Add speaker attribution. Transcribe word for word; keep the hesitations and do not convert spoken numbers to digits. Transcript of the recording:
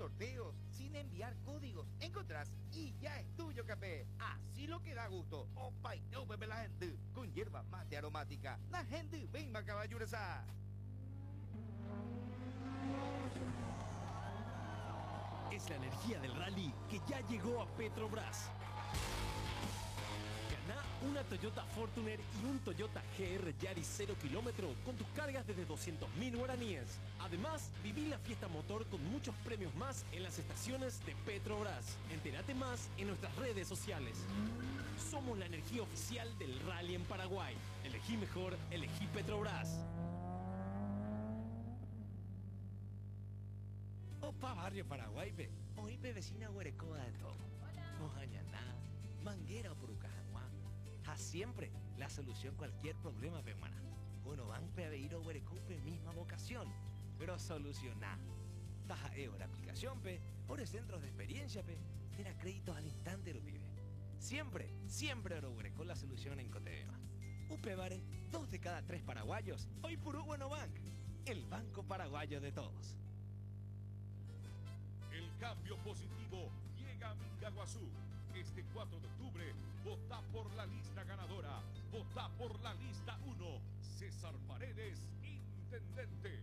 Speaker 1: sorteos, sin enviar códigos. Encontrás y ya es tuyo, café. Así lo que da gusto. Opa, y no bebe la gente. Con hierba mate aromática. La gente venga caballuresa.
Speaker 2: Es la energía del rally que ya llegó a Petrobras. Gana una Toyota Fortuner y un Toyota G R Yaris cero kilómetro con tus cargas desde doscientos mil guaraníes. Además, viví la fiesta motor con muchos premios más en las estaciones de Petrobras. Entérate más en nuestras redes sociales. Somos la energía oficial del rally en Paraguay. Elegí mejor, elegí Petrobras.
Speaker 3: Opa, barrio Paraguay, pe. Hoy pe vecina Huerecoa de todo. Mojañaná, Manguera o Purucajanuá. A siempre la solución cualquier problema, pe, mana. Uno van pe a ir a Huereco, pe, misma vocación. Pero solucioná. Taja E O la aplicación, pe. Ore centros de experiencia, pe. Tena créditos al instante, lo pibe. Siempre, siempre Oro Huereco la solución en Cotebema. Upe Vare, dos de cada tres paraguayos. Hoy Purú Bueno Bank. El banco paraguayo de todos.
Speaker 4: El cambio positivo llega a Mingaguazú. Este cuatro de octubre, vota por la lista ganadora. Vota por la lista uno. César Paredes, intendente.